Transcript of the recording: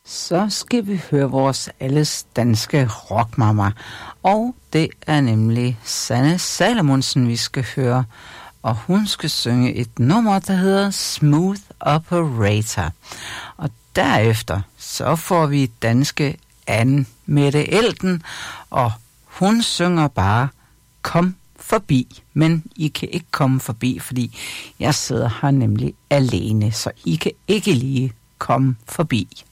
Så skal vi høre vores alles danske rockmama, og det er nemlig Sanne Salomonsen, vi skal høre, og hun skal synge et nummer, der hedder Smooth Operator. Og derefter så får vi danske Anne Mette Elden, og hun synger bare Kom forbi, men I kan ikke komme forbi, fordi jeg sidder her nemlig alene, så I kan ikke lige komme forbi.